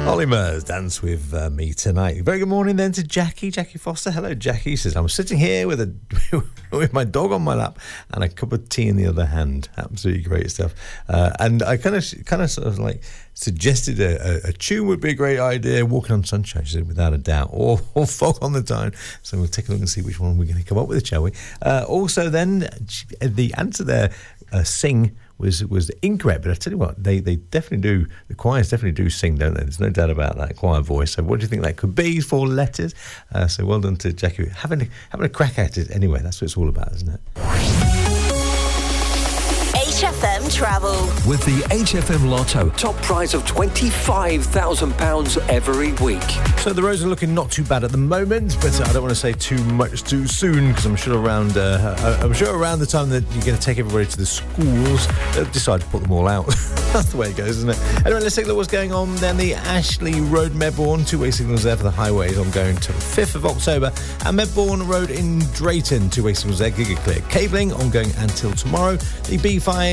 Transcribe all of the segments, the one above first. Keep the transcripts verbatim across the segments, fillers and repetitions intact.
Ollie Murs, Dance With uh, Me Tonight. Very good morning then to Jackie, Jackie Foster. Hello, Jackie. Says, I'm sitting here with a with my dog on my lap and a cup of tea in the other hand. Absolutely great stuff. Uh, and I kind of kind of sort of like suggested a, a, a tune would be a great idea. Walking on Sunshine, she said, without a doubt. Or, or Fog on the Time. So we'll take a look and see which one we're going to come up with, shall we? Uh, also then, the answer there, uh, Sing, was was incorrect, but I tell you what, they, they definitely do, the choirs definitely do sing, don't they? There's no doubt about that choir voice. So what do you think that could be? Four letters. Uh, so well done to Jackie. Having a, having a crack at it anyway, that's what it's all about, isn't it? H F M Travel. With the H F M Lotto, top prize of twenty-five thousand pounds every week. So the roads are looking not too bad at the moment, but I don't want to say too much too soon, because I'm sure around uh, I'm sure around the time that you're going to take everybody to the schools, they'll decide to put them all out. That's the way it goes, isn't it? Anyway, let's take a look at what's going on. Then the Ashley Road, Medbourne, two-way signals there for the highways ongoing till the fifth of October. And Medbourne Road in Drayton, two-way signals there, Giga Clear. Cabling ongoing until tomorrow. The B five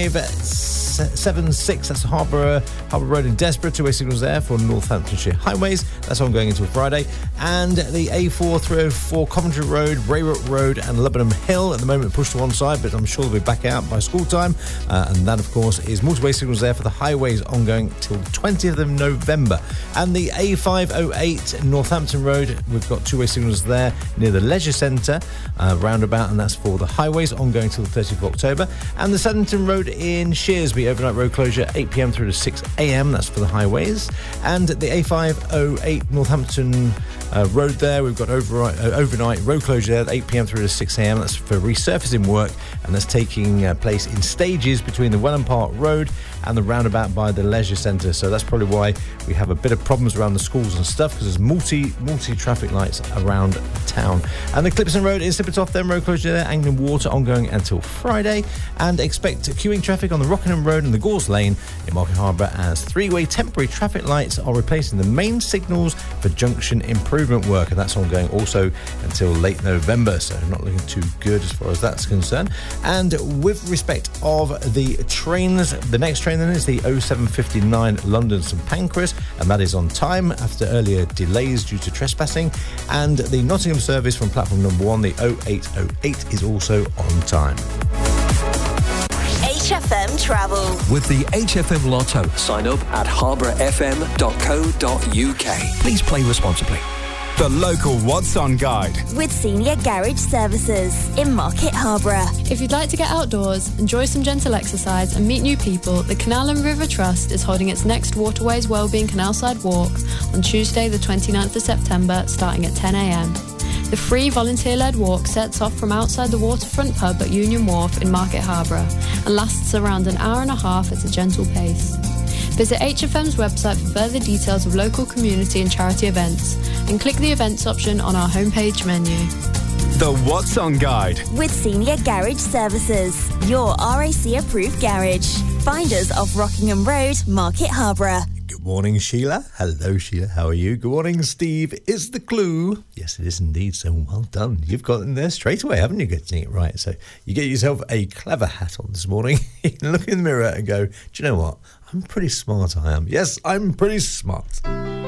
seven six, that's Harbour Harbour Road in Desborough, two-way signals there for Northamptonshire highways. That's ongoing until Friday. And the A four three oh four Coventry Road, Brayrock Road and Lebanon Hill at the moment pushed to one side, but I'm sure they'll be back out by school time. Uh, and that, of course, is multi-way signals there for the highways ongoing till the twentieth of November. And the A five oh eight Northampton Road, we've got two-way signals there near the Leisure Centre uh, roundabout, and that's for the highways ongoing till the thirtieth of October. And the Southampton Road in Shearsby, overnight road closure eight p.m. through to six a.m, that's for the highways. And the A five oh eight Northampton uh, Road there, we've got overnight, uh, overnight road closure there eight p.m. through to six a.m, that's for resurfacing work, and that's taking uh, place in stages between the Welland Park Road and the roundabout by the Leisure Centre. So that's probably why we have a bit of problems around the schools and stuff, because there's multi multi traffic lights around town. And the Clipson Road in Sippertoft, then road closure there, Anglian Water ongoing until Friday. And expect queuing traffic on the Rockingham Road and the Gores Lane in Market Harbour, as three-way temporary traffic lights are replacing the main signals for junction improvement work, and that's ongoing also until late November, so not looking too good as far as that's concerned. And with respect of the trains, the next train then is the oh seven fifty-nine London St Pancras, and that is on time after earlier delays due to trespassing. And the Nottingham service from platform number one, the oh eight oh eight, is also on time. H F M Travel. With the H F M Lotto, sign up at harbour f m dot co dot u k. Please play responsibly. The local What's On guide. With Senior Garage Services in Market Harbour. If you'd like to get outdoors, enjoy some gentle exercise and meet new people, the Canal and River Trust is holding its next Waterways Wellbeing Canalside Walk on Tuesday the twenty-ninth of September, starting at ten a.m. The free volunteer-led walk sets off from outside the waterfront pub at Union Wharf in Market Harbour and lasts around an hour and a half at a gentle pace. Visit H F M's website for further details of local community and charity events, and click the events option on our homepage menu. The What's On guide. With Senior Garage Services, your R A C approved garage. Find us off Rockingham Road, Market Harbour. Good morning, Sheila. Hello, Sheila. How are you? Good morning, Steve. Is the clue? Yes, it is indeed. So well done. You've got in there straight away, haven't you, getting it right? So you get yourself a clever hat on this morning. You can look in the mirror and go, do you know what? I'm pretty smart, I am. Yes, I'm pretty smart.